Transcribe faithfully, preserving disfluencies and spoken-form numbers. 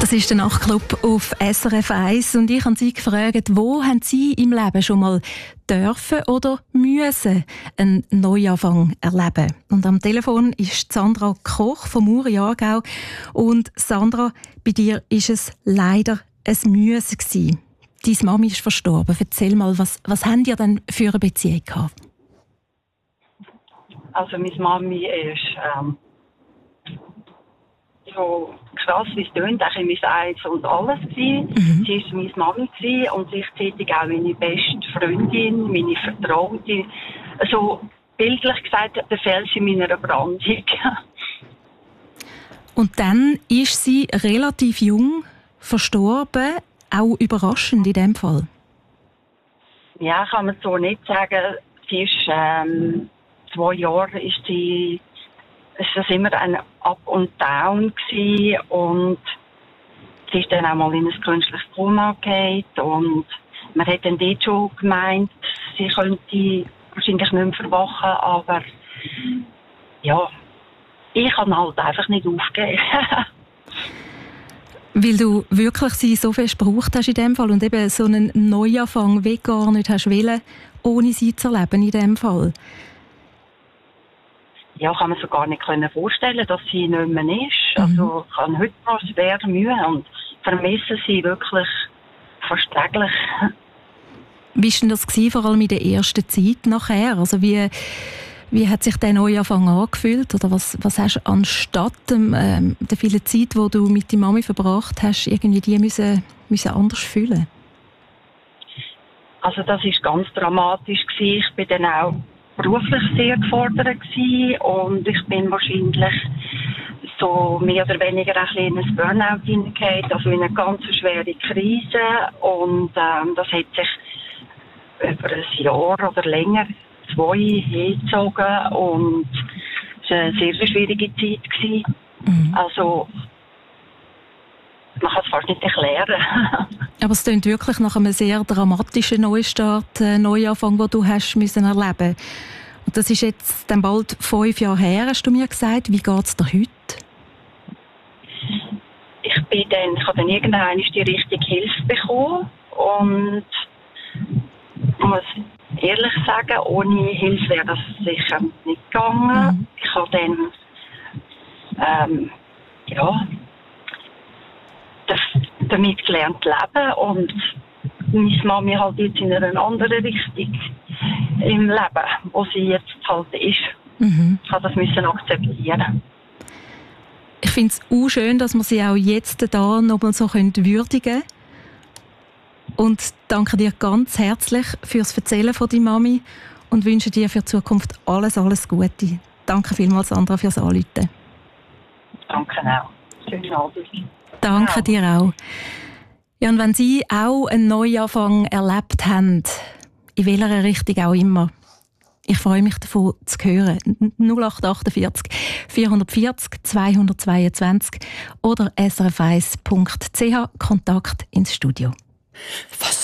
Das ist der Nachtclub auf S R F eins und ich habe Sie gefragt, wo haben Sie im Leben schon mal dürfen oder müssen einen Neuanfang erleben? Und am Telefon ist Sandra Koch vom Muri Aargau. Und Sandra, bei dir ist es leider ein Müssen gewesen. Deine Mami ist verstorben. Erzähl mal, was, was habt ihr denn für eine Beziehung gehabt? Also meine Mami ist ähm, so krass, wie es tönt, auch mein Eins und alles gewesen. Mhm. Sie war meine Mami gewesen und gleichzeitig auch meine beste Freundin, meine Vertraute. So bildlich gesagt, der Fels in meiner Brandung. Und dann ist sie relativ jung verstorben, auch überraschend in dem Fall. Ja, kann man so nicht sagen. Sie ist, ähm, zwei Jahre ist sie, es war immer ein Up und Down gewesen und sie ist dann auch mal in ein künstliches Koma gefallen und man hat dann dort schon gemeint, sie könnte wahrscheinlich nicht mehr verwachen, aber ja, ich kann halt einfach nicht aufgeben. Weil du wirklich sie so fest gebraucht hast in dem Fall und eben so einen Neuanfang wie gar nicht hast wollen, ohne sie zu erleben in dem Fall. Ja, kann man sich gar nicht vorstellen, dass sie nicht mehr ist. Mhm. Also ich habe heute noch schwer Mühe und vermisse sie wirklich fast täglich. Wie war denn das gewesen, vor allem in der ersten Zeit nachher? Also wie, wie hat sich der Neuanfang angefühlt? Oder was, was hast du anstatt dem, ähm, der vielen Zeit, die du mit deiner Mami verbracht hast, irgendwie die müssen, müssen anders fühlen? Also das war ganz dramatisch gewesen. Ich bin dann auch beruflich sehr gefordert gewesen und ich bin wahrscheinlich so mehr oder weniger ein in ein Burnout hineingekommen, also in eine ganz schwere Krise und ähm, das hat sich über ein Jahr oder länger, zwei hingezogen und es war eine sehr schwierige Zeit gewesen. Mhm. Also man kann es fast nicht erklären. Aber es klingt wirklich nach einem sehr dramatischen Neustart, äh, Neuanfang, den du hast müssen erleben. Und das ist jetzt dann bald fünf Jahre her, hast du mir gesagt. Wie geht es dir heute? Ich bin dann, ich habe dann irgendwann die richtige Hilfe bekommen und ich muss ehrlich sagen, ohne Hilfe wäre das sicher nicht gegangen. Mhm. Ich habe dann ähm, ja damit gelernt leben und meine Mami halt jetzt in einer anderen Richtung im Leben, wo sie jetzt halt ist. Mhm. Ich habe das müssen akzeptieren. Ich finde es auch schön, dass wir sie auch jetzt da nochmal so würdigen können. Und danke dir ganz herzlich fürs Erzählen von deiner Mami und wünsche dir für die Zukunft alles, alles Gute. Danke vielmals, Sandra, fürs Anrufen. Danke auch. Schönen Abend. Danke dir auch. Ja, und wenn Sie auch einen Neuanfang erlebt haben, in welcher Richtung auch immer, ich freue mich davon zu hören. null acht achtundvierzig vierhundertvierzig zweihundertzweiundzwanzig oder s r f eins punkt c h, Kontakt ins Studio. Was